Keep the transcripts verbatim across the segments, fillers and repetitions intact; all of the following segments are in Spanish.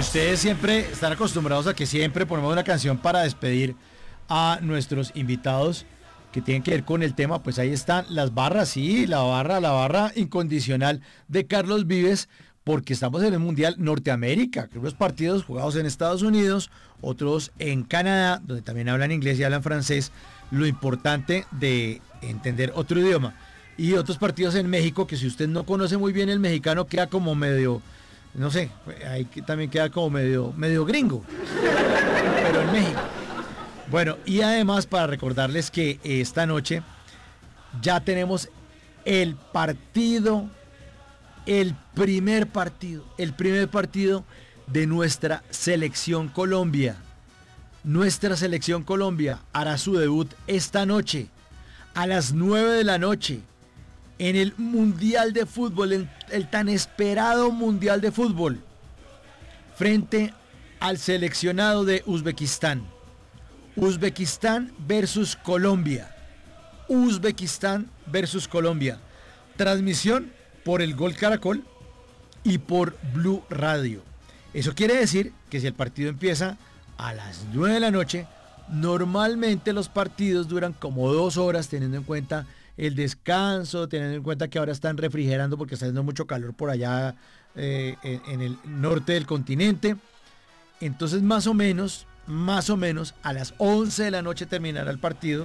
ustedes siempre están acostumbrados a que siempre ponemos una canción para despedir a nuestros invitados que tienen que ver con el tema. Pues ahí están las barras, sí, la barra, la barra incondicional de Carlos Vives, porque estamos en el Mundial Norteamérica, que unos partidos jugados en Estados Unidos, otros en Canadá, donde también hablan inglés y hablan francés, lo importante de entender otro idioma, y otros partidos en México, que si usted no conoce muy bien el mexicano, queda como medio, no sé, ahí también queda como medio, medio gringo, pero en México. Bueno, y además para recordarles que esta noche ya tenemos el partido, el primer partido, el primer partido de nuestra selección Colombia. Nuestra selección Colombia hará su debut esta noche, a las nueve de la noche, en el Mundial de Fútbol, el, el tan esperado Mundial de Fútbol, frente al seleccionado de Uzbekistán. Uzbekistán versus Colombia. Uzbekistán versus Colombia. Transmisión por el Gol Caracol y por Blue Radio. Eso quiere decir que si el partido empieza a las nueve de la noche, normalmente los partidos duran como dos horas, teniendo en cuenta el descanso, teniendo en cuenta que ahora están refrigerando porque está haciendo mucho calor por allá eh, en, en el norte del continente. Entonces más o menos, más o menos a las once de la noche terminará el partido.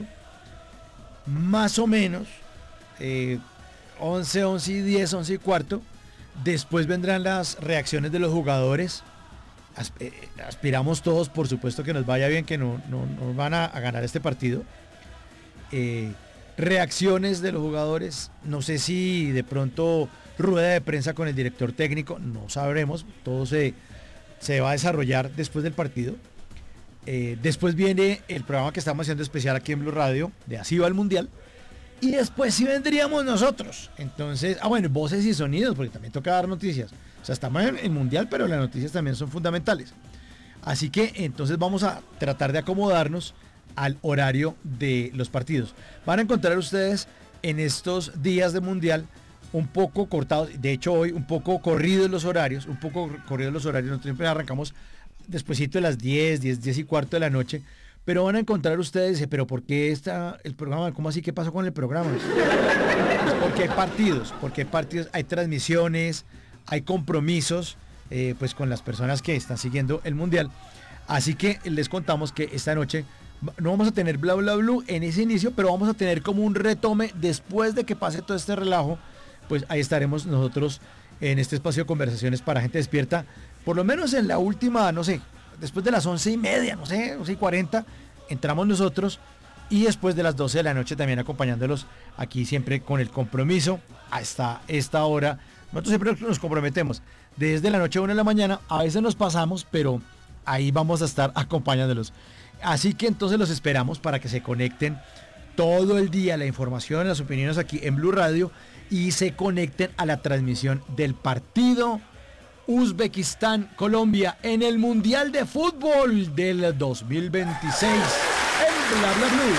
Más o menos eh, once, once y diez, once y cuarto. Después vendrán las reacciones de los jugadores. Aspiramos todos, por supuesto, que nos vaya bien, que no, no, no van a, a ganar este partido. Eh, reacciones de los jugadores, no sé si de pronto rueda de prensa con el director técnico, no sabremos, todo se, se va a desarrollar después del partido. Eh, después viene el programa que estamos haciendo especial aquí en Blue Radio, de Así va el Mundial. Y después sí vendríamos nosotros. Entonces, ah bueno, voces y sonidos, porque también toca dar noticias. O sea, estamos en el Mundial, pero las noticias también son fundamentales. Así que entonces vamos a tratar de acomodarnos al horario de los partidos. Van a encontrar ustedes en estos días de Mundial un poco cortados, de hecho hoy un poco corridos los horarios, un poco corridos los horarios. Nosotros siempre arrancamos despuesito de las diez, diez, diez y cuarto de la noche. Pero van a encontrar ustedes, pero ¿por qué está el programa? ¿Cómo así? ¿Qué pasó con el programa? Pues porque hay partidos, porque hay partidos, hay transmisiones, hay compromisos, eh, pues con las personas que están siguiendo el Mundial. Así que les contamos que esta noche no vamos a tener bla bla bla en ese inicio, pero vamos a tener como un retome después de que pase todo este relajo. Pues ahí estaremos nosotros en este espacio de conversaciones para gente despierta, por lo menos en la última, no sé, después de las once y media, no sé, once y cuarenta, entramos nosotros, y después de las doce de la noche también acompañándolos aquí siempre con el compromiso hasta esta hora. Nosotros siempre nos comprometemos desde la noche a una de la mañana, a veces nos pasamos, pero ahí vamos a estar acompañándolos. Así que entonces los esperamos para que se conecten todo el día, la información, las opiniones aquí en Blue Radio, y se conecten a la transmisión del partido Uzbekistán-Colombia en el Mundial de Fútbol del dos mil veintiséis en Bla Bla Blue.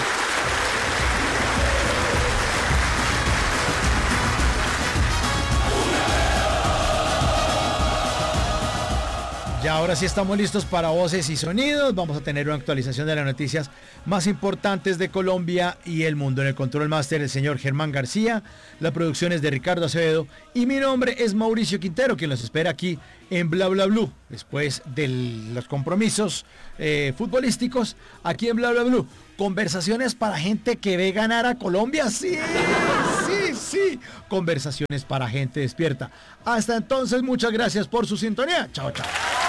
Y ahora sí estamos listos para voces y sonidos. Vamos a tener una actualización de las noticias más importantes de Colombia y el mundo. En el control máster el señor Germán García, la producción es de Ricardo Acevedo y mi nombre es Mauricio Quintero, quien los espera aquí en Bla Bla Blue, después de los compromisos eh, futbolísticos aquí en Bla Bla Blue. Conversaciones para gente que ve ganar a Colombia, sí, sí, sí. Conversaciones para gente despierta. Hasta entonces, muchas gracias por su sintonía. Chao, chao.